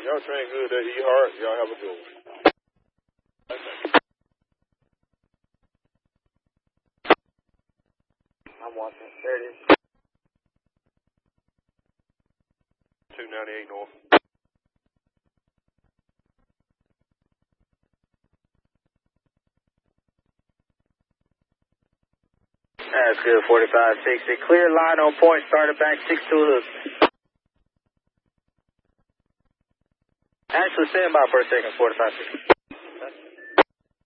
Y'all train good at E Hart. Y'all have a good one. I'm watching. There it is. 298 North. That's good, 45-60. Clear line on point, started back 6 to a hook. Actually, stand by for a second, 45-60.